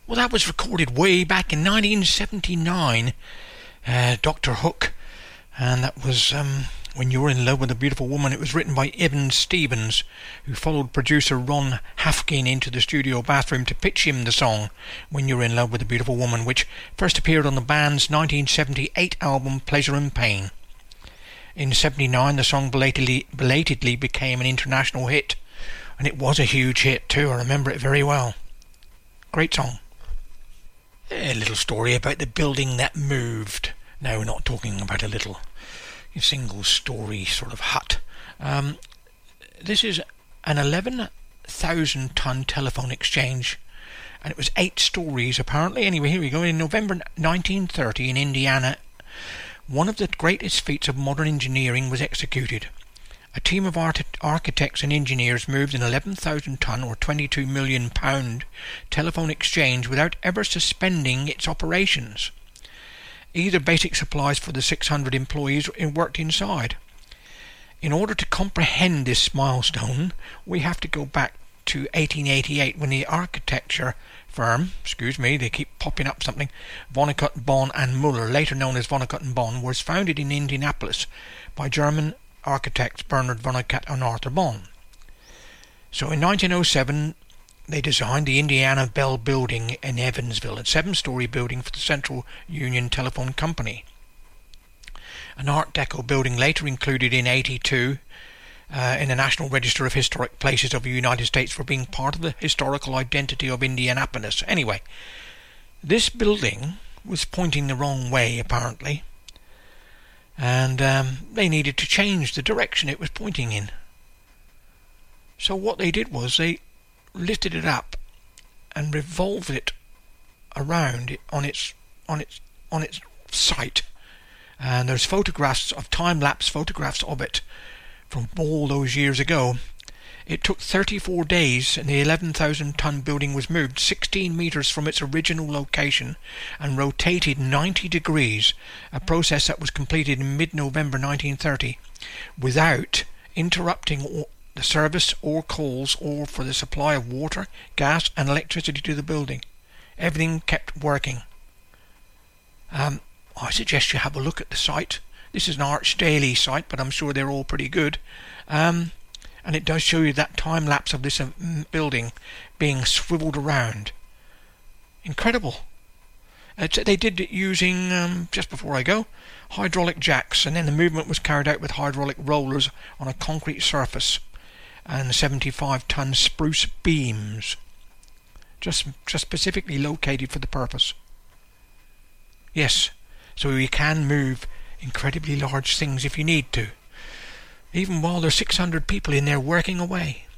Well, that was recorded way back in 1979, Dr. Hook, and that was When You Were in Love with a Beautiful Woman. It was written by Evan Stevens, who followed producer Ron Hafkin into the studio bathroom to pitch him the song When You're in Love with a Beautiful Woman, which first appeared on the band's 1978 album Pleasure and Pain. In '79, the song belatedly became an international hit, and it was a huge hit too. I remember it very well. Great song. A little story about the building that moved. No, we're not talking about a little single story sort of hut. This is an 11,000 ton telephone exchange, and it was 8 stories apparently. Anyway, here we go. In November 1930 in Indiana, one of the greatest feats of modern engineering was executed. A team of architects and engineers moved an 11,000 ton or £22 million telephone exchange without ever suspending its operations. Either basic supplies for the 600 employees worked inside. In order to comprehend this milestone, we have to go back to 1888 when the architecture firm, they keep popping up something, Vonnegut, Bonn and Muller, later known as Vonnegut and Bonn, was founded in Indianapolis by German architects Bernard Vonnegut and Arthur Bonn. So in 1907 they designed the Indiana Bell Building in Evansville, a 7-story building for the Central Union Telephone Company. An Art Deco building later included in 82 in the National Register of Historic Places of the United States for being part of the historical identity of Indianapolis. Anyway, this building was pointing the wrong way apparently, and they needed to change the direction it was pointing in. So what they did was they lifted it up and revolved it around on its site, and there's photographs of time-lapse photographs of it from all those years ago. It took 34 days and the 11,000 ton building was moved 16 meters from its original location and rotated 90 degrees, a process that was completed in mid-November 1930 without interrupting the service or calls or for the supply of water, gas and electricity to the building. Everything kept working. I suggest you have a look at the site. This is an Arch Daily site, but I'm sure they're all pretty good. And it does show you that time lapse of this building being swiveled around. Incredible. They did it using, just before I go, hydraulic jacks, and then the movement was carried out with hydraulic rollers on a concrete surface and 75-ton spruce beams, just specifically located for the purpose. Yes, so you can move incredibly large things if you need to, even while there's 600 people in there working away.